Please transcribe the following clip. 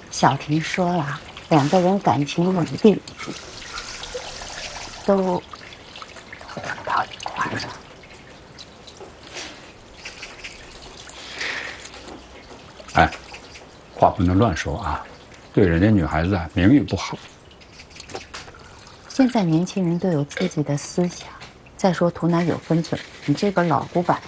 小婷说了，两个人感情稳定，都走到一块儿了。 哎，话不能乱说啊，对人家女孩子啊名誉不好。 现在年轻人都有自己的思想，再说图南有分寸，你这个老古板